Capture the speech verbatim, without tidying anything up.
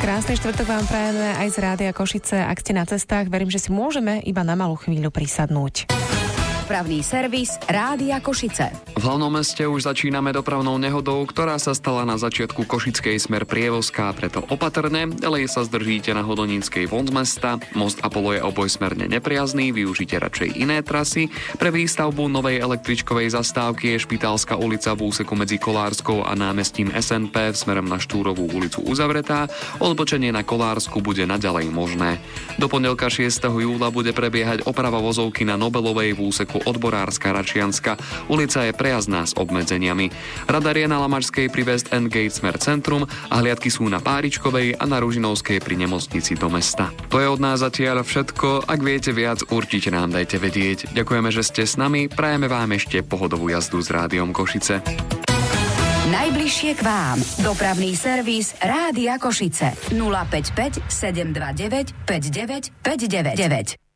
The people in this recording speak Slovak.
Krásny štvrtok vám prajeme aj z Rádia Košice. Ak ste na cestách, verím, že si môžeme iba na malú chvíľu prisadnúť. Dopravný servis Rádia Košice. V hlavnom meste už začíname dopravnou nehodou, ktorá sa stala na začiatku Košickej smer prievozka, preto opatrne, ďalej sa zdržíte na Hodonínskej von z mesta. Most Apollo je obojsmerne nepriazný, využite radšej iné trasy. Pre výstavbu novej električkovej zastávky je Špitálska ulica v úseku medzi Kolárskou a námestím es en pé smerom na Štúrovú ulicu uzavretá. Odbočenie na Kolársku bude naďalej možné. Do pondelka šiesteho júla bude prebiehať oprava vozovky na Nobelovej v úseku Odborárska Račianska. Ulica je prejazdná s obmedzeniami. Radar je na Lamačskej pri West End Gate smer centrum a hliadky sú na Páričkovej a na Ružinovskej pri nemocnici do mesta. To je od nás zatiaľ všetko. Ak viete viac, určite nám dajte vedieť. Ďakujeme, že ste s nami. Prajeme vám ešte pohodovú jazdu s Rádiom Košice. Najbližšie k vám. Dopravný servis Rádia Košice. nula päť päť sedem dva deväť päť deväť päť deväť deväť.